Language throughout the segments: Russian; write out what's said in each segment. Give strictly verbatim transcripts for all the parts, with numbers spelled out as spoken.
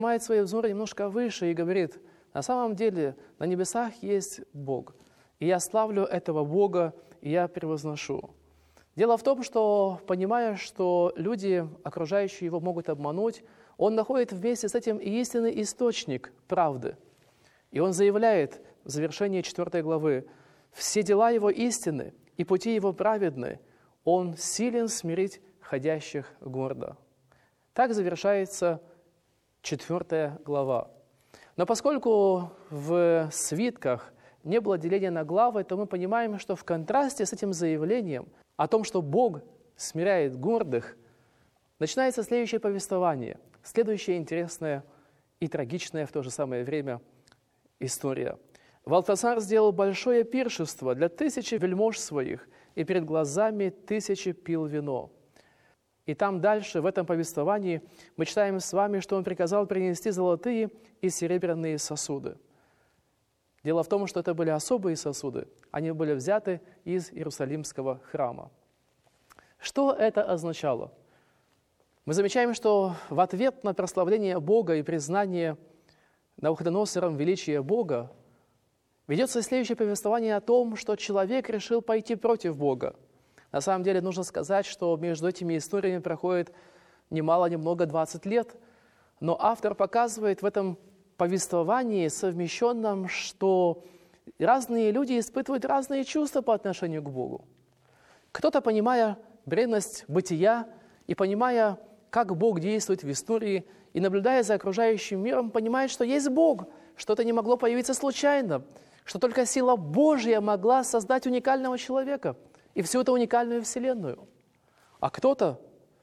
поднимает свои взоры немножко выше и говорит: на самом деле на небесах есть Бог, и я славлю этого Бога, и я превозношу. Дело в том, что, понимая, что люди, окружающие его, могут обмануть, он находит вместе с этим и истинный источник правды. И он заявляет в завершении четвёртой главы: «Все дела его истинны, и пути его праведны, он силен смирить ходящих гордо». Так завершается четвёртая глава. Но поскольку в свитках не было деления на главы, то мы понимаем, что в контрасте с этим заявлением о том, что Бог смиряет гордых, начинается следующее повествование, следующая интересная и трагичная в то же самое время история. Валтасар сделал большое пиршество для тысячи вельмож своих, и перед глазами тысячи пил вино. И там дальше, в этом повествовании, мы читаем с вами, что он приказал принести золотые и серебряные сосуды. Дело в том, что это были особые сосуды, они были взяты из Иерусалимского храма. Что это означало? Мы замечаем, что в ответ на прославление Бога и признание Навуходоносором величия Бога ведется следующее повествование о том, что человек решил пойти против Бога. На самом деле нужно сказать, что между этими историями проходит немало, немного двадцать лет, но автор показывает в этом повествовании совмещенном, что разные люди испытывают разные чувства по отношению к Богу. Кто-то, понимая бренность бытия и понимая, как Бог действует в истории, и наблюдая за окружающим миром, понимает, что есть Бог, что это не могло появиться случайно, что только сила Божья могла создать уникального человека и всю эту уникальную вселенную. А кто-то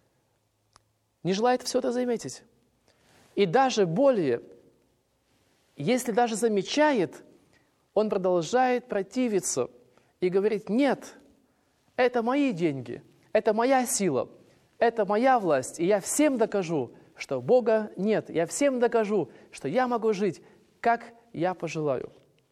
не желает все это заметить. И даже более, если даже замечает, он продолжает противиться и говорит: нет, это мои деньги, это моя сила, это моя власть, и я всем докажу, что Бога нет. Я всем докажу, что я могу жить, как я пожелаю.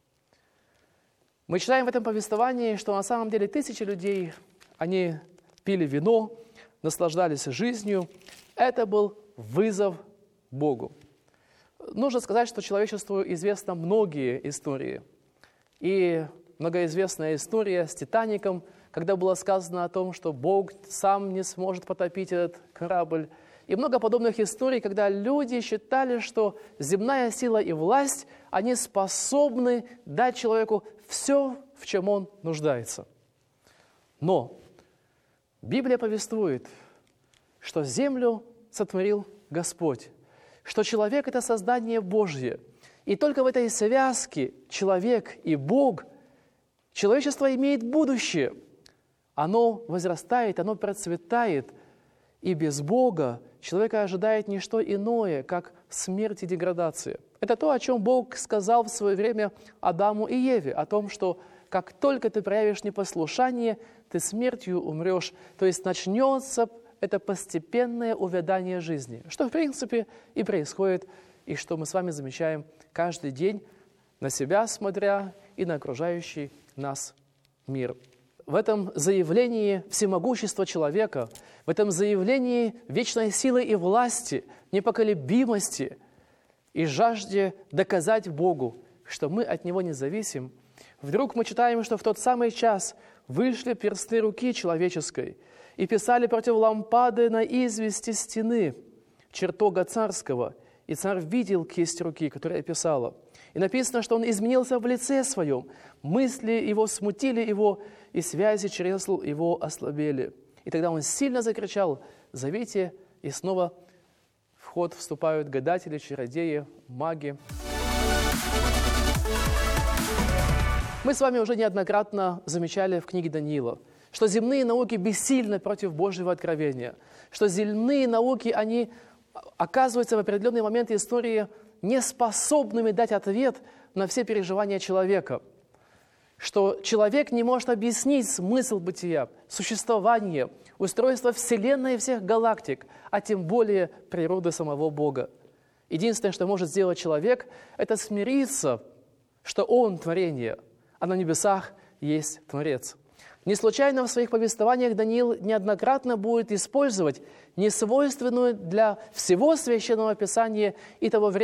Мы читаем в этом повествовании, что на самом деле тысячи людей, они пили вино, наслаждались жизнью. Это был вызов Богу. Нужно сказать, что человечеству известно многие истории. И многоизвестная история с Титаником, когда было сказано о том, что Бог сам не сможет потопить этот корабль. И много подобных историй, когда люди считали, что земная сила и власть, они способны дать человеку все, в чем он нуждается. Но Библия повествует, что землю сотворил Господь, что человек – это создание Божье. И только в этой связке человек и Бог, человечество имеет будущее. Оно возрастает, оно процветает, и без Бога человека ожидает не что иное, как смерть и деградация. Это то, о чем Бог сказал в свое время Адаму и Еве, о том, что как только ты проявишь непослушание, ты смертью умрешь. То есть начнется это постепенное увядание жизни, что в принципе и происходит, и что мы с вами замечаем каждый день, на себя смотря и на окружающий нас мир. В этом заявлении всемогущества человека, в этом заявлении вечной силы и власти, непоколебимости и жажде доказать Богу, что мы от Него не зависим, вдруг мы читаем, что в тот самый час вышли персты руки человеческой и писали против лампады на извести стены чертога царского, и царь видел кисть руки, которая писала. И написано, что он изменился в лице своем, мысли его смутили его, и связи чресл его ослабели. И тогда он сильно закричал: «Зовите!» И снова в ход вступают гадатели, чародеи, маги. Мы с вами уже неоднократно замечали в книге Даниила, что земные науки бессильны против Божьего откровения, что земные науки, они оказываются в определенный момент истории неспособными дать ответ на все переживания человека, что человек не может объяснить смысл бытия, существование, устройство Вселенной и всех галактик, а тем более природы самого Бога. Единственное, что может сделать человек, это смириться, что он творение, а на небесах есть Творец. Не случайно в своих повествованиях Даниил неоднократно будет использовать несвойственную для всего Священного Писания и того времени